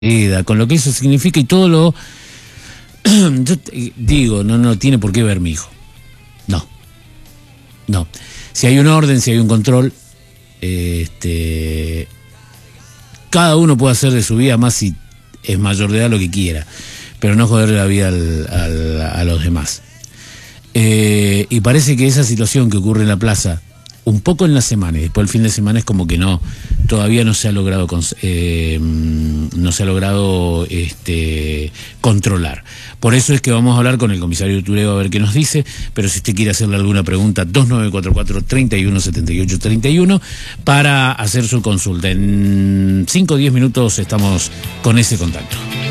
con lo que eso significa y todo lo... Yo digo, no tiene por qué ver mi hijo. No. Si hay un orden, si hay un control, cada uno puede hacer de su vida, más si es mayor de edad, lo que quiera, pero no joderle la vida a los demás. Y parece que esa situación que ocurre en la plaza, un poco en la semana y después el fin de semana, es como que todavía no se ha logrado controlar. Por eso es que vamos a hablar con el comisario Tureo a ver qué nos dice, pero si usted quiere hacerle alguna pregunta, 2944-3178-31 para hacer su consulta. En 5 o 10 minutos estamos con ese contacto.